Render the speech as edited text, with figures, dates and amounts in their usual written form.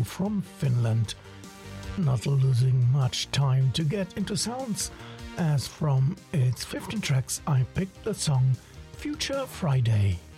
song from Finland. Not losing much time to get into sounds, as from its 15 tracks I picked the song Future Friday.